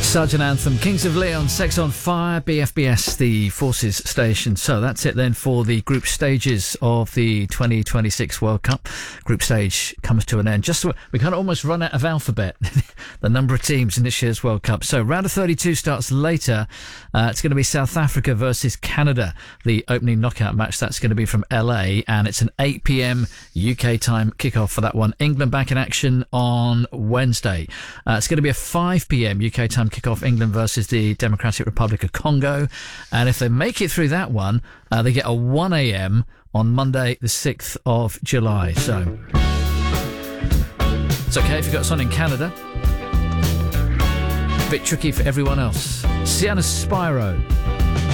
Sergeant Anthem, Kings of Leon, Sex on Fire, BFBS, the Forces station. So that's it then for the group stages of the 2026 World Cup. Group stage comes to an end. We kind of almost run out of alphabet, the number of teams in this year's World Cup. So round of 32 starts later. It's going to be South Africa versus Canada, the opening knockout match. That's going to be from LA, and it's an 8 p.m. UK time kickoff for that one. England back in action on Wednesday. It's going to be a 5 p.m. UK time kickoff, England versus the Democratic Republic of Congo. And if they make it through that one, they get a 1 a.m. on Monday, the 6th of July. So it's okay if you've got someone in Canada. A bit tricky for everyone else. Sienna Spyro.